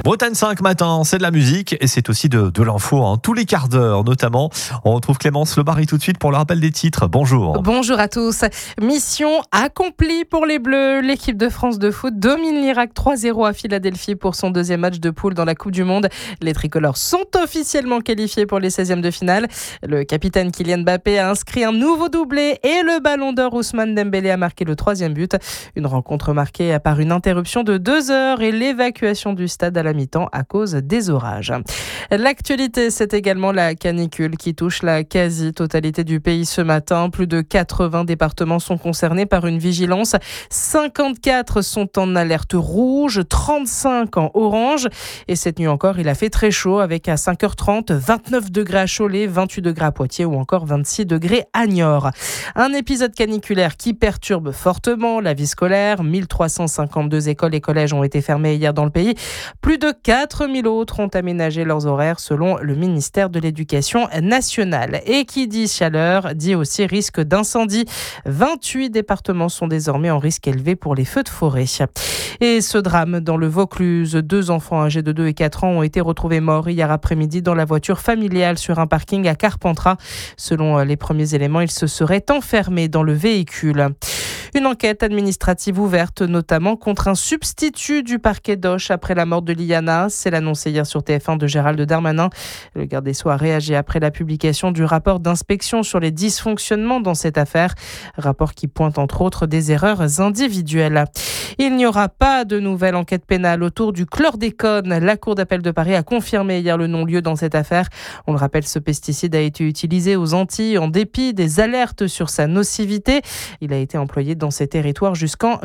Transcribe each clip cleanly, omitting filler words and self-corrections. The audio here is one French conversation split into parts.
Bretagne 5 matin, c'est de la musique et c'est aussi de l'info, tous les quarts d'heure notamment. On retrouve Clémence Lebary tout de suite pour le rappel des titres. Bonjour. Bonjour à tous. Mission accomplie pour les Bleus. L'équipe de France de foot domine l'Irak 3-0 à Philadelphie pour son deuxième match de poule dans la Coupe du Monde. Les tricolores sont officiellement qualifiés pour les 16e de finale. Le capitaine Kylian Mbappé a inscrit un nouveau doublé et le ballon d'or Ousmane Dembélé a marqué le 3e but. Une rencontre marquée par une interruption de 2 heures et l'évacuation du stade à la mi-temps à cause des orages. L'actualité, c'est également la canicule qui touche la quasi-totalité du pays ce matin. Plus de 80 départements sont concernés par une vigilance. 54 sont en alerte rouge, 35 en orange. Et cette nuit encore, il a fait très chaud avec à 5h30, 29 degrés à Cholet, 28 degrés à Poitiers ou encore 26 degrés à Niort. Un épisode caniculaire qui perturbe fortement la vie scolaire. 1352 écoles et collèges ont été fermés hier dans le pays. Plus de 4000 autres ont aménagé leurs horaires selon le ministère de l'Éducation nationale. Et qui dit chaleur dit aussi risque d'incendie. 28 départements sont désormais en risque élevé pour les feux de forêt. Et ce drame dans le Vaucluse, 2 enfants âgés de 2 et 4 ans ont été retrouvés morts hier après-midi dans la voiture familiale sur un parking à Carpentras. Selon les premiers éléments, ils se seraient enfermés dans le véhicule. Une enquête administrative ouverte, notamment contre un substitut du parquet d'Auch après la mort de Liana. C'est l'annoncé hier sur TF1 de Gérald Darmanin. Le garde des Sceaux a réagi après la publication du rapport d'inspection sur les dysfonctionnements dans cette affaire. Rapport qui pointe entre autres des erreurs individuelles. Il n'y aura pas de nouvelle enquête pénale autour du chlordécone. La Cour d'appel de Paris a confirmé hier le non-lieu dans cette affaire. On le rappelle, ce pesticide a été utilisé aux Antilles en dépit des alertes sur sa nocivité. Il a été employé dans ces territoires jusqu'en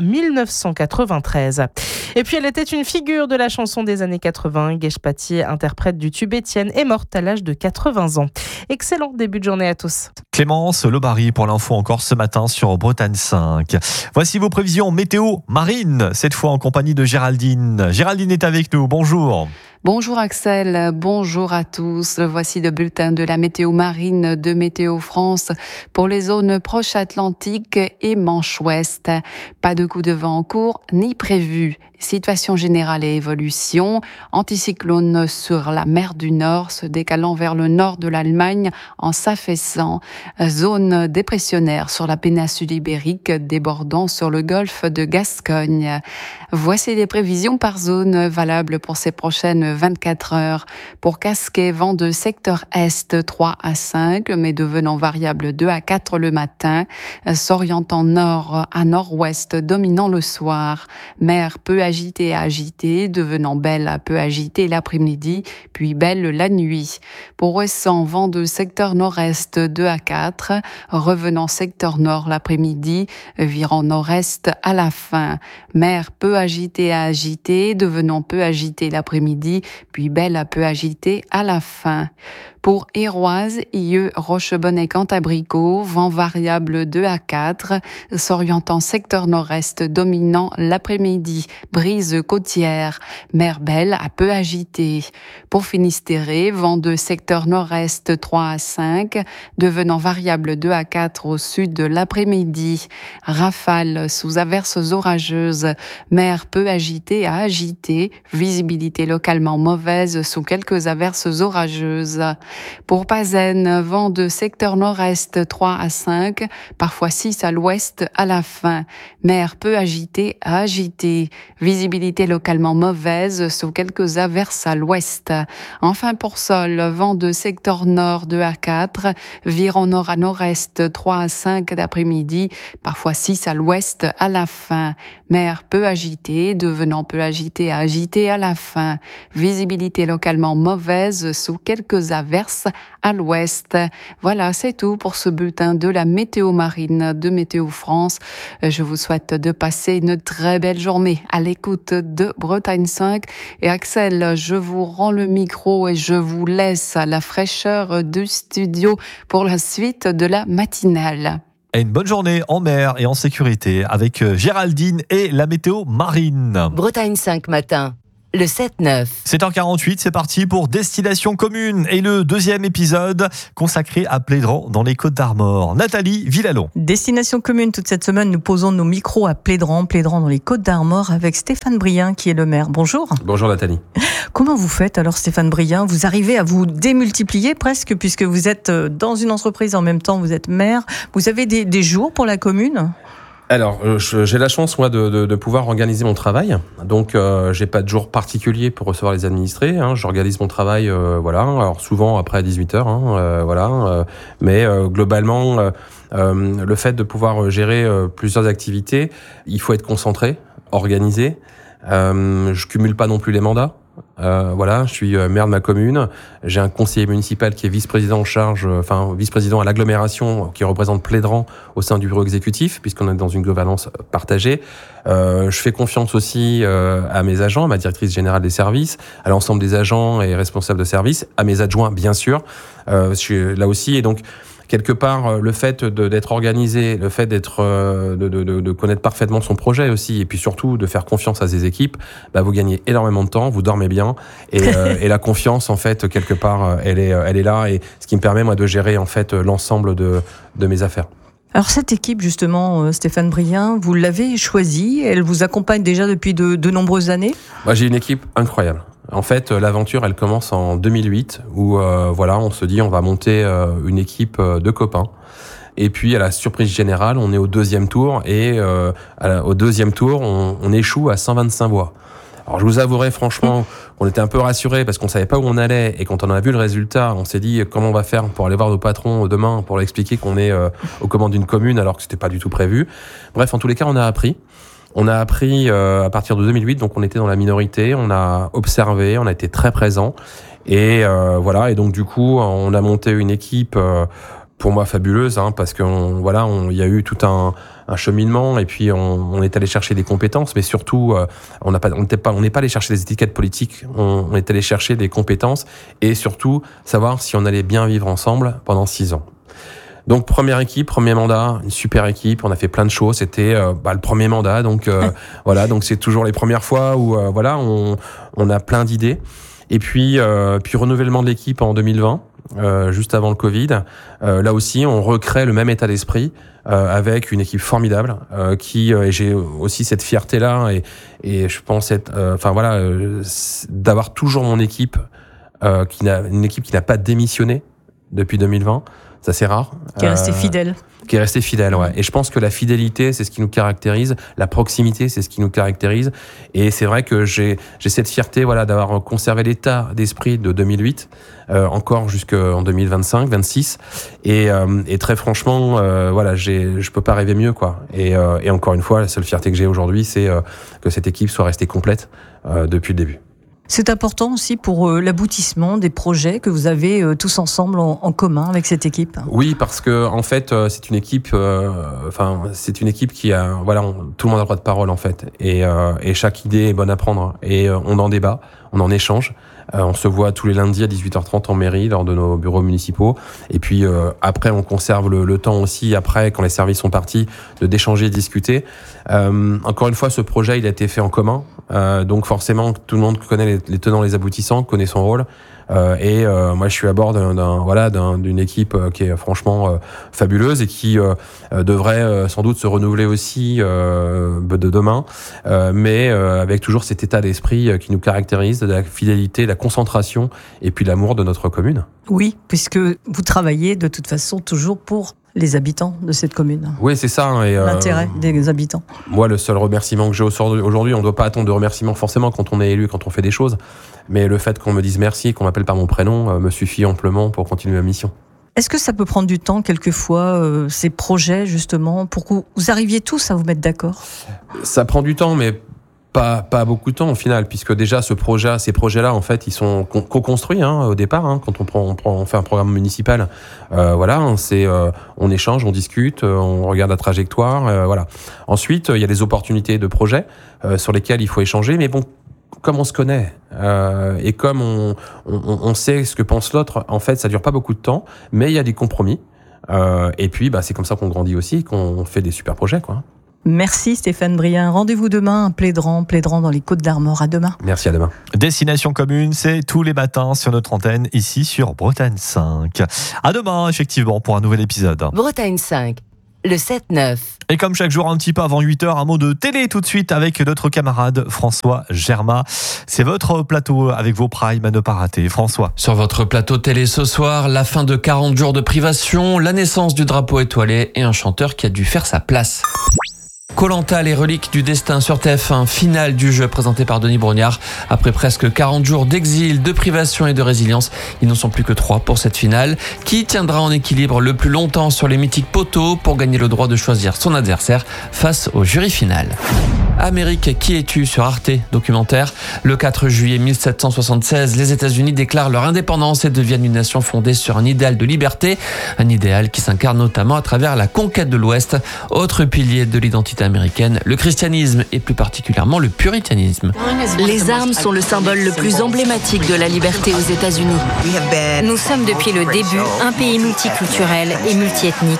1993. Et puis elle était une figure de la chanson des années 80. Guèche Pattier, interprète du tube Étienne, est morte à l'âge de 80 ans. Excellent début de journée à tous. Clémence Lebary pour l'info encore ce matin sur Bretagne 5. Voici vos prévisions météo marine, cette fois en compagnie de Géraldine. Géraldine est avec nous, bonjour. Bonjour Axel, bonjour à tous. Voici le bulletin de la météo marine de Météo France pour les zones proches Atlantique et Manche Ouest. Pas de coup de vent en cours ni prévu. Situation générale et évolution. Anticyclone sur la mer du Nord se décalant vers le nord de l'Allemagne en s'affaissant. Zone dépressionnaire sur la péninsule ibérique débordant sur le golfe de Gascogne. Voici les prévisions par zone valables pour ces prochaines 24 heures. Pour Casquet, vent de secteur est 3 à 5, mais devenant variable 2 à 4 le matin, s'orientant nord à nord-ouest, dominant le soir. Mer peu agitée à agitée, devenant belle à peu agitée l'après-midi, puis belle la nuit. Pour Ouessant, vent de secteur nord-est 2 à 4, revenant secteur nord l'après-midi, virant nord-est à la fin. Mer peu agitée à agitée, devenant peu agitée l'après-midi, puis belle à peu agitée à la fin. Pour Héroise, Ieux, Rochebonnet, Cantabrico, vent variable 2 à 4, s'orientant secteur nord-est dominant l'après-midi, brise côtière, mer belle à peu agitée. Pour Finistéré, vent de secteur nord-est 3 à 5, devenant variable 2 à 4 au sud de l'après-midi. Rafale sous averses orageuses, mer peu agitée à agitée, visibilité localement mauvaise sous quelques averses orageuses. Pour Pazennes, vent de secteur nord-est 3 à 5, parfois 6 à l'ouest à la fin. Mer peu agitée à agitée. Visibilité localement mauvaise sous quelques averses à l'ouest. Enfin pour Sol, vent de secteur nord 2 à 4, virant nord à nord-est 3 à 5 d'après-midi, parfois 6 à l'ouest à la fin. Mer peu agitée, devenant peu agitée à agitée à la fin. Visibilité localement mauvaise sous quelques averses à l'ouest. Voilà, c'est tout pour ce bulletin de la météo marine de Météo France. Je vous souhaite de passer une très belle journée à l'écoute de Bretagne 5. Et Axel, je vous rends le micro et je vous laisse à la fraîcheur du studio pour la suite de la matinale. Et une bonne journée en mer et en sécurité avec Géraldine et la météo marine. Bretagne 5 matin. le 7-9. 7h48, c'est parti pour Destination Commune et le deuxième épisode consacré à Plédran dans les Côtes-d'Armor. Nathalie Villalon. Destination Commune, toute cette semaine, nous posons nos micros à Plédran dans les Côtes-d'Armor avec Stéphane Brien qui est le maire. Bonjour. Bonjour Nathalie. Comment vous faites alors Stéphane Brien ? Vous arrivez à vous démultiplier presque puisque vous êtes dans une entreprise en même temps, vous êtes maire. Vous avez des jours pour la commune ? Alors, j'ai la chance, moi, de pouvoir organiser mon travail. Donc, j'ai pas de jour particulier pour recevoir les administrés. J'organise mon travail, voilà. Alors, souvent après 18h, voilà. Mais globalement, le fait de pouvoir gérer plusieurs activités, il faut être concentré, organisé. Je cumule pas non plus les mandats. Voilà, je suis maire de ma commune. J'ai un conseiller municipal qui est vice-président en charge, vice-président à l'agglomération, qui représente Plédran au sein du bureau exécutif, puisqu'on est dans une gouvernance partagée. Je fais confiance aussi à mes agents, à ma directrice générale des services, à l'ensemble des agents et responsables de service, à mes adjoints, bien sûr. Je suis là aussi, et donc quelque part, le fait d'être organisé, le fait de connaître parfaitement son projet aussi, et puis surtout de faire confiance à ses équipes, vous gagnez énormément de temps, vous dormez bien, et la confiance, en fait, quelque part, elle est là, et ce qui me permet, moi, de gérer, en fait, l'ensemble de mes affaires. Alors cette équipe justement, Stéphane Brien, vous l'avez choisie, elle vous accompagne déjà depuis de nombreuses années ? J'ai une équipe incroyable. En fait, l'aventure, elle commence en 2008, où on se dit on va monter une équipe de copains. Et puis à la surprise générale, on est au deuxième tour, et au deuxième tour, on échoue à 125 voix. Alors je vous avouerai franchement qu'on était un peu rassurés parce qu'on savait pas où on allait, et quand on a vu le résultat, on s'est dit comment on va faire pour aller voir nos patrons demain pour leur expliquer qu'on est aux commandes d'une commune alors que c'était pas du tout prévu. Bref, en tous les cas, on a appris. On a appris à partir de 2008, donc on était dans la minorité, on a observé, on a été très présent, et et donc du coup on a monté une équipe pour moi fabuleuse, parce que il y a eu tout un cheminement, et puis on est allé chercher des compétences, mais surtout on n'est pas allé chercher des étiquettes politiques, on est allé chercher des compétences, et surtout savoir si on allait bien vivre ensemble pendant 6 ans. Donc première équipe, premier mandat, une super équipe, on a fait plein de choses, c'était le premier mandat, donc donc c'est toujours les premières fois où on a plein d'idées. Et puis renouvellement de l'équipe en 2020, juste avant le Covid. Là aussi, on recrée le même état d'esprit avec une équipe formidable et j'ai aussi cette fierté là, et je pense d'avoir toujours mon équipe une équipe qui n'a pas démissionné depuis 2020. Ça, c'est rare. Qui est resté fidèle. Qui est resté fidèle, ouais. Et je pense que la fidélité, c'est ce qui nous caractérise. La proximité, c'est ce qui nous caractérise. Et c'est vrai que j'ai cette fierté, d'avoir conservé l'état d'esprit de 2008, encore jusqu'en 2025, 26. Et très franchement, je peux pas rêver mieux, quoi. Et encore une fois, la seule fierté que j'ai aujourd'hui, c'est que cette équipe soit restée complète depuis le début. C'est important aussi pour l'aboutissement des projets que vous avez tous ensemble en commun avec cette équipe. Oui, parce que en fait, c'est une équipe qui a, tout le monde a le droit de parole en fait, et chaque idée est bonne à prendre, et on en débat, on en échange. On se voit tous les lundis à 18h30 en mairie lors de nos bureaux municipaux. Et puis après, on conserve le temps aussi, après, quand les services sont partis, d'échanger et de discuter. Encore une fois, ce projet, il a été fait en commun. Donc forcément, tout le monde connaît les tenants, les aboutissants, connaît son rôle. Moi, je suis à bord d'une équipe qui est franchement fabuleuse, et qui devrait sans doute se renouveler aussi de demain, mais avec toujours cet état d'esprit qui nous caractérise, de la fidélité, de la concentration, et puis l'amour de notre commune. Oui, puisque vous travaillez de toute façon toujours pour les habitants de cette commune. Oui, c'est ça. Et l'intérêt des habitants. Moi, le seul remerciement que j'ai aujourd'hui, on ne doit pas attendre de remerciements forcément quand on est élu, quand on fait des choses, mais le fait qu'on me dise merci, qu'on m'appelle par mon prénom, me suffit amplement pour continuer ma mission. Est-ce que ça peut prendre du temps quelquefois, ces projets justement, pour que vous arriviez tous à vous mettre d'accord ? Ça prend du temps, mais pas beaucoup de temps au final, puisque déjà ces projets-là, en fait, ils sont co-construits au départ. Quand on fait un programme municipal, on échange, on discute, on regarde la trajectoire, voilà. Ensuite, il y a des opportunités de projets sur lesquels il faut échanger, mais bon, comme on se connaît et comme on sait ce que pense l'autre, en fait, ça dure pas beaucoup de temps, mais il y a des compromis. Et puis, c'est comme ça qu'on grandit aussi, qu'on fait des super projets, quoi. Merci Stéphane Brien. Rendez-vous demain à Plédran dans les Côtes d'Armor. À demain. Merci, à demain. Destination commune, c'est tous les matins sur notre antenne, ici sur Bretagne 5. À demain, effectivement, pour un nouvel épisode. Bretagne 5, le 7-9. Et comme chaque jour, un petit peu avant 8h, un mot de télé tout de suite avec notre camarade François Germain. C'est votre plateau avec vos primes à ne pas rater. François. Sur votre plateau télé ce soir, la fin de 40 jours de privation, la naissance du drapeau étoilé et un chanteur qui a dû faire sa place. Koh-Lanta, les reliques du destin sur TF1, finale du jeu présenté par Denis Brognard. Après presque 40 jours d'exil, de privation et de résilience, ils n'en sont plus que 3 pour cette finale. Qui tiendra en équilibre le plus longtemps sur les mythiques poteaux pour gagner le droit de choisir son adversaire face au jury final. Amérique, qui es-tu sur Arte, documentaire. Le 4 juillet 1776, les États-Unis déclarent leur indépendance et deviennent une nation fondée sur un idéal de liberté, un idéal qui s'incarne notamment à travers la conquête de l'Ouest. Autre pilier de l'identité américaine, le christianisme et plus particulièrement le puritanisme. Les armes sont le symbole le plus emblématique de la liberté aux États-Unis. Nous sommes depuis le début un pays multiculturel et multiethnique.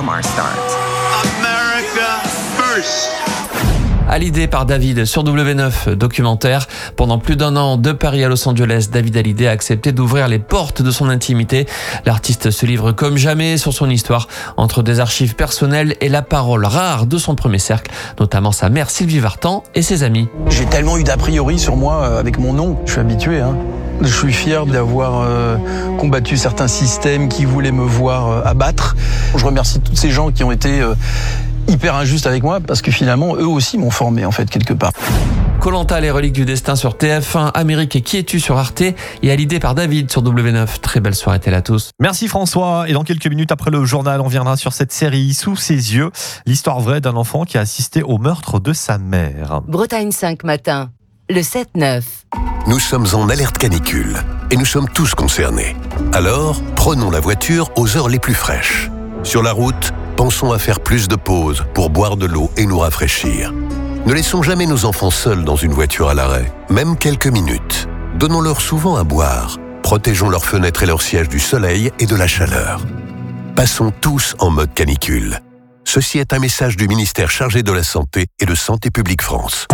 Hallyday par David sur W9, documentaire. Pendant plus d'1 an, de Paris à Los Angeles, David Hallyday a accepté d'ouvrir les portes de son intimité. L'artiste se livre comme jamais sur son histoire, entre des archives personnelles et la parole rare de son premier cercle, notamment sa mère Sylvie Vartan et ses amis. J'ai tellement eu d'a priori sur moi avec mon nom, je suis habitué. Je suis fier d'avoir combattu certains systèmes qui voulaient me voir abattre. Je remercie tous ces gens qui ont été hyper injuste avec moi parce que finalement eux aussi m'ont formé en fait quelque part. Koh-Lanta, les reliques du destin sur TF1, Amérique et qui es-tu sur Arte et Hallyday par David sur W9. Très belle soirée à tous. Merci François. Et dans quelques minutes après le journal, on viendra sur cette série Sous ses yeux, l'histoire vraie d'un enfant qui a assisté au meurtre de sa mère. Bretagne 5 matin, le 7-9. Nous sommes en alerte canicule et nous sommes tous concernés. Alors, prenons la voiture aux heures les plus fraîches. Sur la route, pensons à faire plus de pauses pour boire de l'eau et nous rafraîchir. Ne laissons jamais nos enfants seuls dans une voiture à l'arrêt, même quelques minutes. Donnons-leur souvent à boire. Protégeons leurs fenêtres et leurs sièges du soleil et de la chaleur. Passons tous en mode canicule. Ceci est un message du ministère chargé de la Santé et de Santé publique France.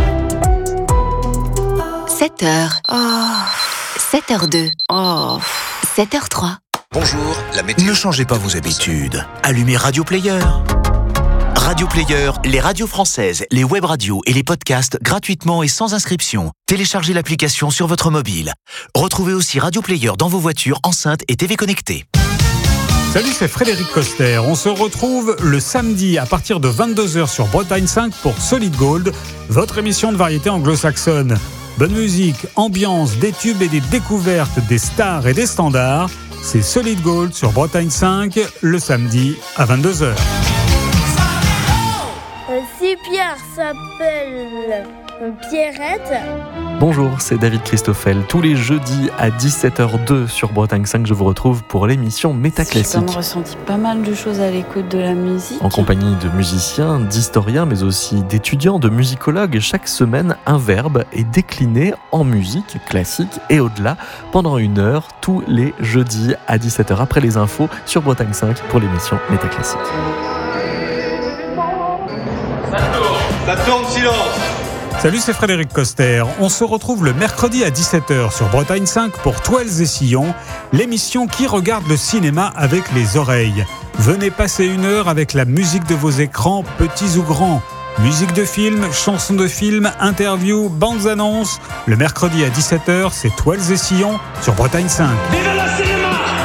7h. 7h02. 7h03. Bonjour, la météo. Ne changez pas vos habitudes. Allumez Radio Player. Radio Player, les radios françaises, les web radios et les podcasts gratuitement et sans inscription. Téléchargez l'application sur votre mobile. Retrouvez aussi Radio Player dans vos voitures, enceintes et TV connectées. Salut, c'est Frédéric Coster. On se retrouve le samedi à partir de 22h sur Bretagne 5 pour Solid Gold, votre émission de variété anglo-saxonne. Bonne musique, ambiance, des tubes et des découvertes des stars et des standards. C'est Solid Gold sur Bretagne 5, le samedi à 22h. Si Pierre s'appelle Pierrette. Bonjour, c'est David Christoffel. Tous les jeudis à 17h02 sur Bretagne 5, je vous retrouve pour l'émission Métaclassique. J'ai quand même ressenti pas mal de choses à l'écoute de la musique. En compagnie de musiciens, d'historiens, mais aussi d'étudiants, de musicologues. Chaque semaine, un verbe est décliné en musique classique et au-delà pendant 1 heure, tous les jeudis à 17h après les infos sur Bretagne 5 pour l'émission Métaclassique. Ça tourne, silence. Salut, c'est Frédéric Coster. On se retrouve le mercredi à 17h sur Bretagne 5 pour Toiles et Sillons, l'émission qui regarde le cinéma avec les oreilles. Venez passer 1 heure avec la musique de vos écrans, petits ou grands. Musique de film, chansons de film, interviews, bandes annonces. Le mercredi à 17h, c'est Toiles et Sillons sur Bretagne 5. Vive le cinéma!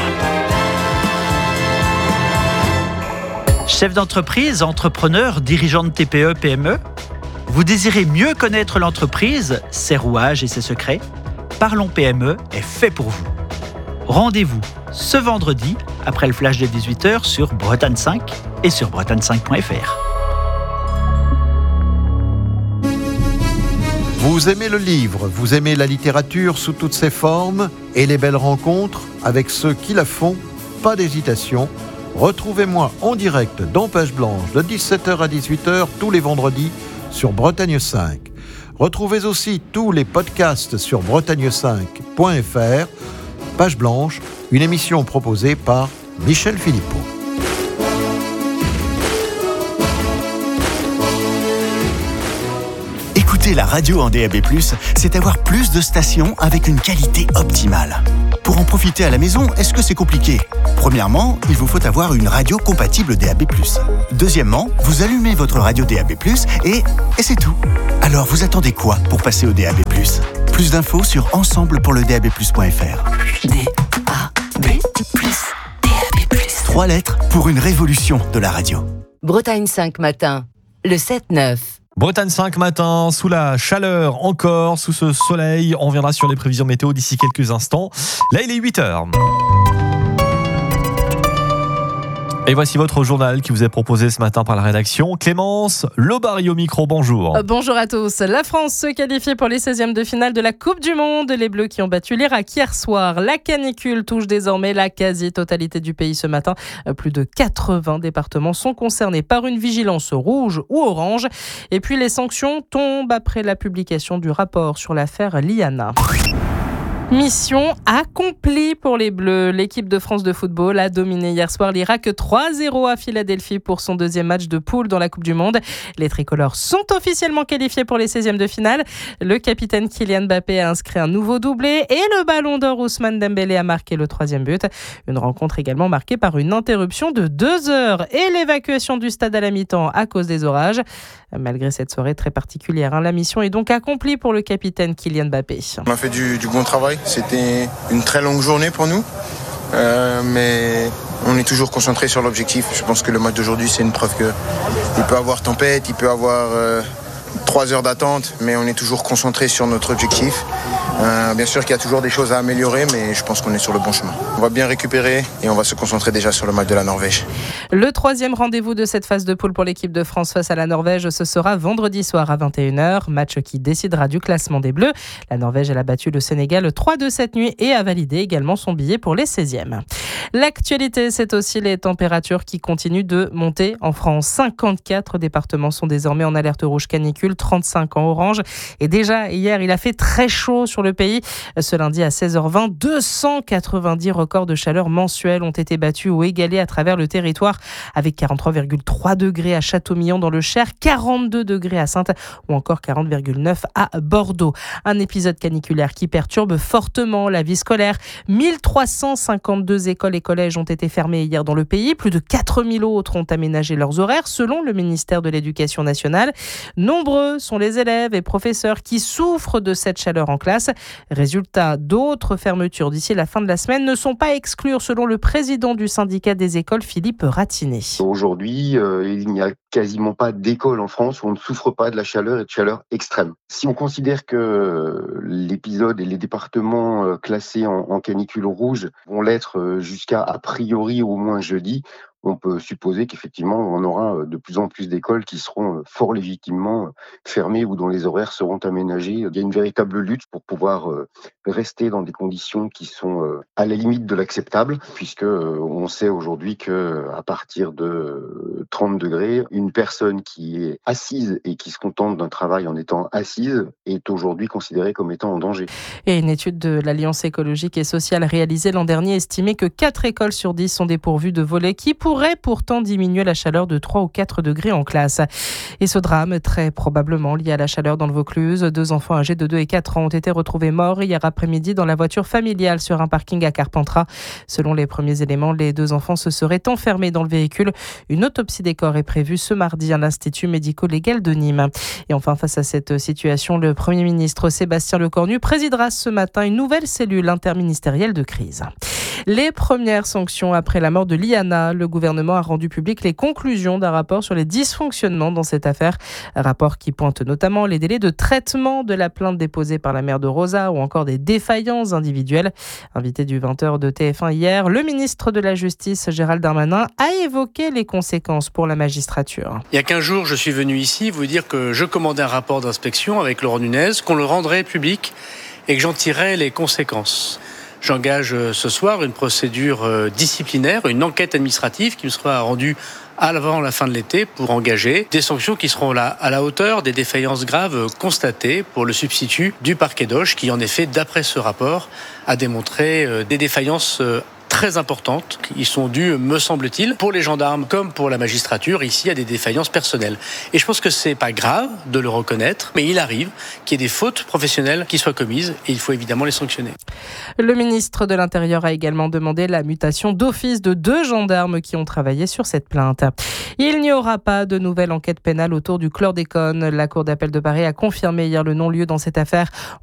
Chef d'entreprise, entrepreneur, dirigeant de TPE, PME, vous désirez mieux connaître l'entreprise, ses rouages et ses secrets? Parlons PME est fait pour vous. Rendez-vous ce vendredi, après le flash de 18h sur Bretagne 5 et sur bretagne5.fr. Vous aimez le livre, vous aimez la littérature sous toutes ses formes et les belles rencontres avec ceux qui la font? Pas d'hésitation. Retrouvez-moi en direct dans Page Blanche de 17h à 18h tous les vendredis sur Bretagne 5. Retrouvez aussi tous les podcasts sur bretagne5.fr. Page Blanche, une émission proposée par Michel Philippot. Écouter la radio en DAB+, c'est avoir plus de stations avec une qualité optimale. Pour en profiter à la maison, est-ce que c'est compliqué ? Premièrement, il vous faut avoir une radio compatible DAB+. Deuxièmement, vous allumez votre radio DAB+, et c'est tout. Alors vous attendez quoi pour passer au DAB+? Plus d'infos sur ensemblepourledab+.fr. DAB+. 3 lettres pour une révolution de la radio. Bretagne 5 matin, le 7-9. Bretagne 5 matin, sous la chaleur encore, sous ce soleil. On reviendra sur les prévisions météo d'ici quelques instants. Là, il est 8h. Et voici votre journal qui vous est proposé ce matin par la rédaction. Clémence Lobary au micro, bonjour. Bonjour à tous. La France se qualifie pour les 16e de finale de la Coupe du Monde. Les Bleus qui ont battu l'Irak hier soir. La canicule touche désormais la quasi-totalité du pays ce matin. Plus de 80 départements sont concernés par une vigilance rouge ou orange. Et puis les sanctions tombent après la publication du rapport sur l'affaire Liana. Mission accomplie pour les Bleus. L'équipe de France de football a dominé hier soir l'Irak 3-0 à Philadelphie pour son deuxième match de poule dans la Coupe du Monde. Les tricolores sont officiellement qualifiés pour les 16e de finale. Le capitaine Kylian Mbappé a inscrit un nouveau doublé et le ballon d'or Ousmane Dembélé a marqué le 3e but. Une rencontre également marquée par une interruption de 2 heures et l'évacuation du stade à la mi-temps à cause des orages. Malgré cette soirée très particulière, la mission est donc accomplie pour le capitaine Kylian Mbappé. On a fait du bon travail. C'était une très longue journée pour nous, mais on est toujours concentré sur l'objectif. Je pense que le match d'aujourd'hui, c'est une preuve qu'il peut y avoir tempête, il peut y avoir 3 heures d'attente, mais on est toujours concentré sur notre objectif. Bien sûr qu'il y a toujours des choses à améliorer, mais je pense qu'on est sur le bon chemin. On va bien récupérer et on va se concentrer déjà sur le match de la Norvège. Le 3e rendez-vous de cette phase de poule pour l'équipe de France face à la Norvège, ce sera vendredi soir à 21h. Match qui décidera du classement des Bleus. La Norvège, elle a battu le Sénégal 3-2 cette nuit et a validé également son billet pour les 16e. L'actualité, c'est aussi les températures qui continuent de monter en France. 54 départements sont désormais en alerte rouge canicule, 35 en orange. Et déjà, hier, il a fait très chaud sur le pays. Ce lundi à 16h20, 290 records de chaleur mensuels ont été battus ou égalés à travers le territoire, avec 43,3 degrés à Châteaumillan dans le Cher, 42 degrés à Saintes ou encore 40,9 à Bordeaux. Un épisode caniculaire qui perturbe fortement la vie scolaire. 1352 écoles et collèges ont été fermés hier dans le pays. Plus de 4000 autres ont aménagé leurs horaires selon le ministère de l'Éducation nationale. Nombreux sont les élèves et professeurs qui souffrent de cette chaleur en classe. Résultat, d'autres fermetures d'ici la fin de la semaine ne sont pas exclues selon le président du syndicat des écoles, Philippe Ratiné. Aujourd'hui, il n'y a quasiment pas d'école en France où on ne souffre pas de la chaleur et de chaleur extrême. Si on considère que l'épisode et les départements classés en canicule rouge vont l'être jusqu'à a priori au moins jeudi, on peut supposer qu'effectivement, on aura de plus en plus d'écoles qui seront fort légitimement fermées ou dont les horaires seront aménagés. Il y a une véritable lutte pour pouvoir rester dans des conditions qui sont à la limite de l'acceptable, puisque on sait aujourd'hui que à partir de 30 degrés, une personne qui est assise et qui se contente d'un travail en étant assise est aujourd'hui considérée comme étant en danger. Et une étude de l'Alliance écologique et sociale réalisée l'an dernier estimait que 4 écoles sur 10 sont dépourvues de volets qui pourrait pourtant diminuer la chaleur de 3 ou 4 degrés en classe. Et ce drame, très probablement lié à la chaleur dans le Vaucluse, 2 enfants âgés de 2 et 4 ans ont été retrouvés morts hier après-midi dans la voiture familiale sur un parking à Carpentras. Selon les premiers éléments, les 2 enfants se seraient enfermés dans le véhicule. Une autopsie des corps est prévue ce mardi à l'Institut médico-légal de Nîmes. Et enfin, face à cette situation, le Premier ministre Sébastien Lecornu présidera ce matin une nouvelle cellule interministérielle de crise. Les premières sanctions après la mort de Liana, le gouvernement a rendu public les conclusions d'un rapport sur les dysfonctionnements dans cette affaire. Un rapport qui pointe notamment les délais de traitement de la plainte déposée par la mère de Rosa ou encore des défaillances individuelles. Invité du 20h de TF1 hier, le ministre de la Justice, Gérald Darmanin, a évoqué les conséquences pour la magistrature. Il y a 15 jours, je suis venu ici vous dire que je commandais un rapport d'inspection avec Laurent Nunez, qu'on le rendrait public et que j'en tirerais les conséquences. J'engage ce soir une procédure disciplinaire, une enquête administrative qui me sera rendue avant la fin de l'été pour engager des sanctions qui seront là à la hauteur des défaillances graves constatées pour le substitut du parquet d'Auch qui, en effet, d'après ce rapport, a démontré des défaillances très importantes qui sont dues, me semble-t-il, pour les gendarmes comme pour la magistrature, ici, à des défaillances personnelles. Et je pense que c'est pas grave de le reconnaître, mais il arrive qu'il y ait des fautes professionnelles qui soient commises et il faut évidemment les sanctionner. Le ministre de l'Intérieur a également demandé la mutation d'office de 2 gendarmes qui ont travaillé sur cette plainte. Il n'y aura pas de nouvelle enquête pénale autour du chlordécone. La Cour d'appel de Paris a confirmé hier le non-lieu dans cette affaire.